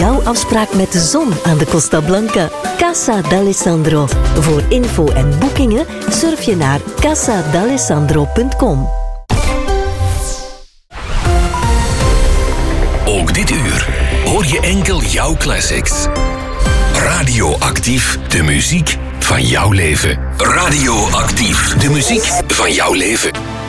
jouw afspraak met de zon aan de Costa Blanca. Casa d'Alessandro. Voor info en boekingen surf je naar casadalessandro.com. Ook dit uur hoor je enkel jouw classics. Radioactief, de muziek van jouw leven. Radioactief, de muziek van jouw leven.